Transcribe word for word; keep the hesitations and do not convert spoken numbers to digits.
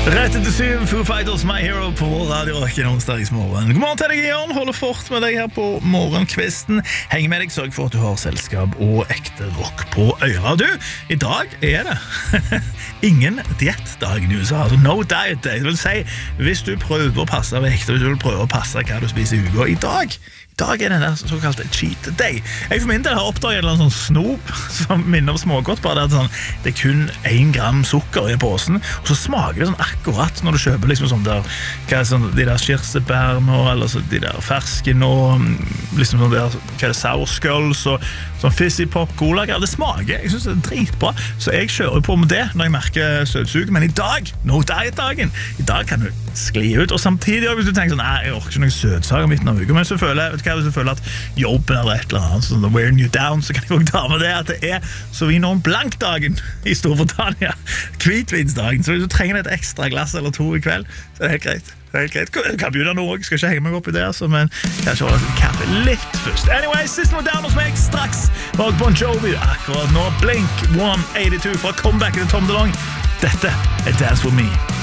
Rett etter syv, Foo Fighters, My Hero på Radio Rocken onsdagsmorgen. God morgen til deg, Jan. Holder fort med deg her på morgenkvisten. Heng med deg, sørg for at du har selskap og ekte rock på øra. Du, i dag er det ingen diettdag i U S A. Altså no diet day. Det vil si, hvis du prøver å passe vekt, og hvis du vil prøve å passe hva du spiser i uka, i dag I dag er det den såkalte cheat day. Jeg for min del har oppdaget en sånn snop som minner om smågodt, bare det at sånn, det er kun en gram sukker i posen, og så smaker det sånn akkurat når du kjøper liksom sånn der, hva er sånn, de der kirsebær nå, eller så de der ferske nå, liksom sånn der, hva er det, sour skulls og sånn fizzy pop cola, det smaker, jeg synes det er dritbra, så jeg kjører på med det når jeg merker søtsug, men i dag, no diet dagen, i dag kan du skli ut, og samtidig hvis du tenker sånn, nei, jeg orker ikke noen søtsager midt av uka, men så føler jeg, vet du hva, hvis du føler at jobben eller et eller annet, sånn wearing you down, så kan jeg også ta med det at det er Sauvignon Blanc-dagen i Storbritannia, hvitvinsdagen, så hvis du trenger et ekstra glass eller to i kveld, så er det helt greit. Det er helt greit. Jeg kan begynne nå også, skal ikke henge meg opp i det, altså, men kanskje holde en kaffe litt først. Anyway, sist må down hos meg straks, bak Bon Jovi, akkurat nå, Blink one eighty-two fra comebacken til Tom DeLonge. Dette er Dance With Me.